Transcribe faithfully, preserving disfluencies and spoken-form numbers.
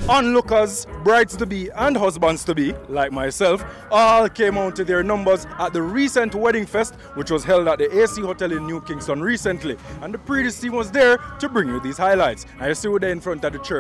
Onlookers, brides-to-be and husbands-to-be, like myself, all came out to their numbers at the recent wedding fest, which was held at the A C Hotel in New Kingston recently. And the Predis team was there to bring you these highlights. I see you there in front of the church.